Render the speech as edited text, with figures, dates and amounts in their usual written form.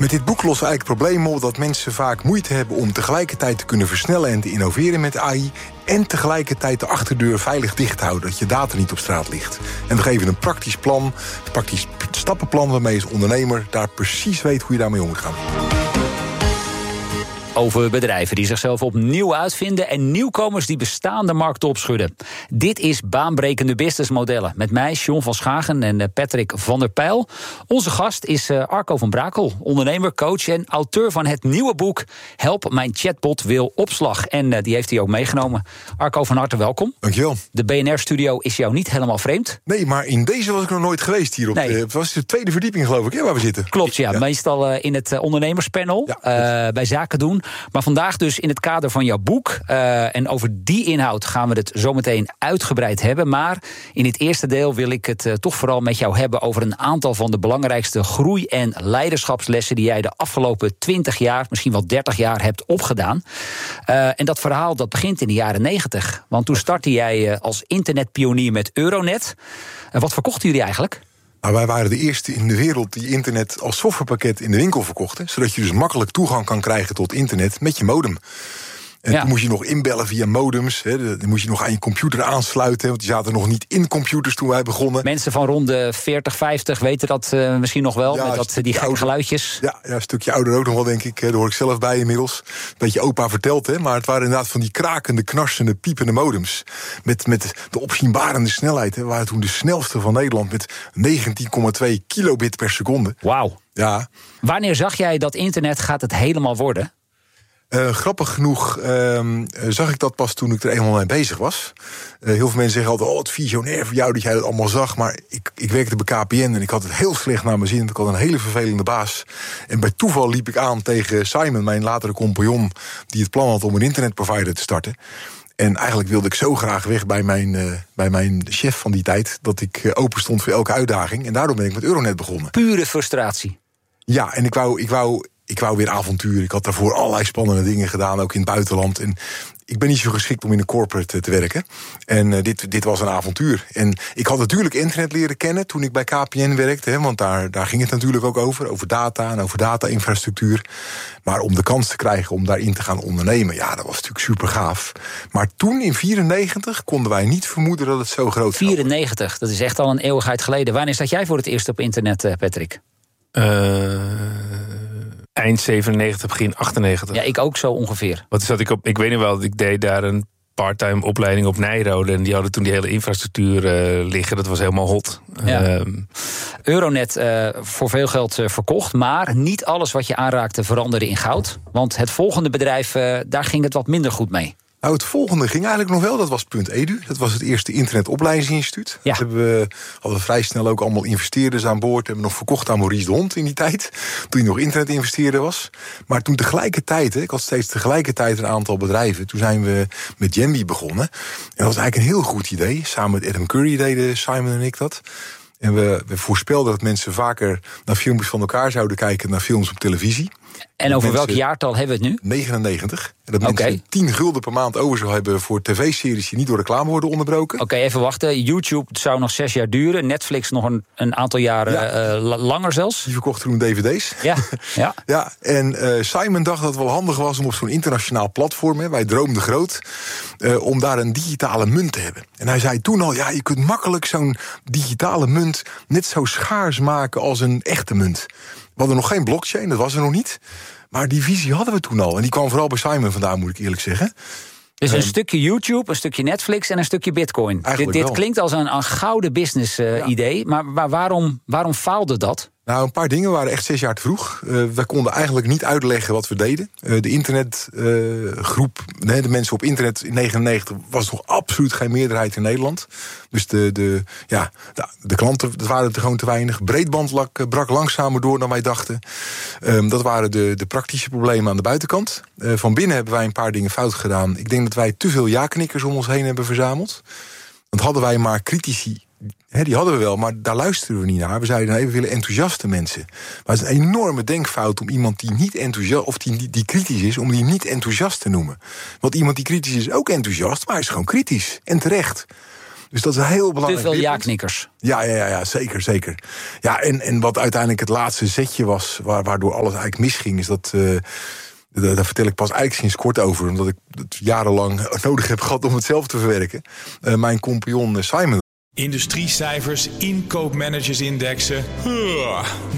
Met dit boek lossen we eigenlijk het probleem op dat mensen vaak moeite hebben om tegelijkertijd te kunnen versnellen en te innoveren met AI en tegelijkertijd de achterdeur veilig dicht te houden, dat je data niet op straat ligt. En we geven een praktisch plan, een praktisch stappenplan waarmee je als ondernemer daar precies weet hoe je daarmee om moet gaan. Over bedrijven die zichzelf opnieuw uitvinden en nieuwkomers die bestaande markten opschudden. Dit is Baanbrekende Businessmodellen. Met mij, John van Schagen en Patrick van der Pijl. Onze gast is Arco van Brakel, ondernemer, coach en auteur van het nieuwe boek Help, mijn chatbot wil opslag. En die heeft hij ook meegenomen. Arco, van harte welkom. Dankjewel. De BNR-studio is jou niet helemaal vreemd. Nee, maar in deze was ik nog nooit geweest hier. Het was de tweede verdieping, geloof ik, waar we zitten. Klopt, ja. Meestal in het ondernemerspanel, bij Zaken doen. Maar vandaag dus in het kader van jouw boek. En over die inhoud gaan we het zometeen uitgebreid hebben. Maar in het eerste deel wil ik het toch vooral met jou hebben over een aantal van de belangrijkste groei- en leiderschapslessen die jij de afgelopen 20 jaar, misschien wel 30 jaar hebt opgedaan. En dat verhaal dat begint in de jaren 90. Want toen startte jij als internetpionier met Euronet. Wat verkochten jullie eigenlijk? Maar wij waren de eerste in de wereld die internet als softwarepakket in de winkel verkochten, zodat je dus makkelijk toegang kan krijgen tot internet met je modem. En toen moest je nog inbellen via modems. Dan moest je nog aan je computer aansluiten. Want die zaten nog niet in computers toen wij begonnen. Mensen van rond de 40, 50 weten dat misschien nog wel. Ja, met die gekke geluidjes. Ja, een stukje ouder ook nog wel, denk ik. Daar hoor ik zelf bij inmiddels. Een beetje opa verteld, hè. Maar het waren inderdaad van die krakende, knarsende, piepende modems. Met de opzienbarende snelheid. We waren toen de snelste van Nederland met 19,2 kilobit per seconde. Wauw. Ja. Wanneer zag jij dat internet gaat het helemaal worden? Grappig genoeg zag ik dat pas toen ik er eenmaal mee bezig was. Heel veel mensen zeggen altijd, het visionair voor jou dat jij dat allemaal zag. Maar ik werkte bij KPN en ik had het heel slecht naar mijn zin. Ik had een hele vervelende baas. En bij toeval liep ik aan tegen Simon, mijn latere compagnon, die het plan had om een internetprovider te starten. En eigenlijk wilde ik zo graag weg bij mijn chef van die tijd, dat ik open stond voor elke uitdaging. En daardoor ben ik met Euronet begonnen. Pure frustratie. Ja, en ik wou weer avontuur. Ik had daarvoor allerlei spannende dingen gedaan, ook in het buitenland. En ik ben niet zo geschikt om in een corporate te werken. En dit was een avontuur. En ik had natuurlijk internet leren kennen toen ik bij KPN werkte. Hè, want daar ging het natuurlijk ook over data en over data-infrastructuur. Maar om de kans te krijgen om daarin te gaan ondernemen, ja, dat was natuurlijk super gaaf. Maar toen, in 1994, konden wij niet vermoeden dat het zo groot zou worden. 94, dat is echt al een eeuwigheid geleden. Wanneer zat jij voor het eerst op internet, Patrick? Eind 97, begin 98. Ja, ik ook zo ongeveer. Wat zat ik op? Ik weet niet wel, ik deed daar een parttime opleiding op Nijrode. En die hadden toen die hele infrastructuur liggen. Dat was helemaal hot. Ja. Euronet voor veel geld verkocht. Maar niet alles wat je aanraakte veranderde in goud. Want het volgende bedrijf, daar ging het wat minder goed mee. Nou, het volgende ging eigenlijk nog wel, dat was .edu. Dat was het eerste internetopleidingsinstituut. Ja. Dat hadden we vrij snel ook allemaal investeerders aan boord. Hebben we nog verkocht aan Maurice de Hond in die tijd. Toen hij nog internetinvesteerder was. Maar toen tegelijkertijd, ik had steeds tegelijkertijd een aantal bedrijven. Toen zijn we met Jambi begonnen. En dat was eigenlijk een heel goed idee. Samen met Adam Curry deden Simon en ik dat. En we voorspelden dat mensen vaker naar filmpjes van elkaar zouden kijken, naar films op televisie. En over welk jaartal hebben we het nu? 99. En dat mensen 10 gulden per maand over zou hebben voor tv-series die niet door reclame worden onderbroken. Oké, even wachten. YouTube zou nog 6 jaar duren. Netflix nog een aantal jaren langer zelfs. Die verkochten toen dvd's. Ja. En Simon dacht dat het wel handig was om op zo'n internationaal platform, wij droomden groot, om daar een digitale munt te hebben. En hij zei toen al, je kunt makkelijk zo'n digitale munt net zo schaars maken als een echte munt. We hadden nog geen blockchain, dat was er nog niet. Maar die visie hadden we toen al. En die kwam vooral bij Simon vandaan, moet ik eerlijk zeggen. Dus een stukje YouTube, een stukje Netflix en een stukje Bitcoin. Dit klinkt als een gouden business idee. Maar waarom faalde dat? Nou, een paar dingen waren echt 6 jaar te vroeg. Wij konden eigenlijk niet uitleggen wat we deden. De internetgroep, de mensen op internet in 1999 was nog absoluut geen meerderheid in Nederland. Dus de klanten, dat waren er gewoon te weinig. Breedband brak langzamer door dan wij dachten. Dat waren de praktische problemen aan de buitenkant. Van binnen hebben wij een paar dingen fout gedaan. Ik denk dat wij te veel ja-knikkers om ons heen hebben verzameld. Want hadden wij maar critici, die hadden we wel, maar daar luisterden we niet naar. We zeiden, we willen enthousiaste mensen. Maar het is een enorme denkfout om iemand die niet enthousiast, of die kritisch is, om die niet enthousiast te noemen. Want iemand die kritisch is ook enthousiast, maar hij is gewoon kritisch. En terecht. Dus dat is een heel belangrijk. Te veel ja-knikkers. Ja, zeker. Ja, en wat uiteindelijk het laatste zetje was, waardoor alles eigenlijk misging, is dat. Daar vertel ik pas eigenlijk sinds kort over, omdat ik het jarenlang nodig heb gehad om het zelf te verwerken. Mijn compagnon Simon. Industriecijfers, inkoopmanagersindexen.